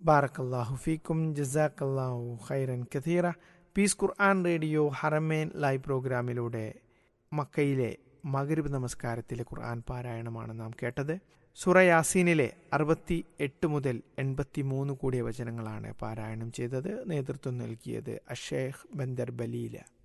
ബാറക്കല്ലാഹു ഫീക്കും, ജസാക്കല്ലാഹു ഖൈറൻ കഥീറ. പീസ് ഖുർആൻ റേഡിയോ ഹറമേൻ ലൈവ് പ്രോഗ്രാമിലൂടെ മക്കയിലെ മഗ്രിബ് നമസ്കാരത്തിലെ ഖുർആൻ പാരായണമാണ് നാം കേട്ടത്. സൂറ യാസീനിലെ 68 മുതൽ 83 കൂടിയ വചനങ്ങളാണ് പാരായണം ചെയ്തത്. നേതൃത്വം നൽകിയത് അഷേഖ് ബന്ദർ ബലീല.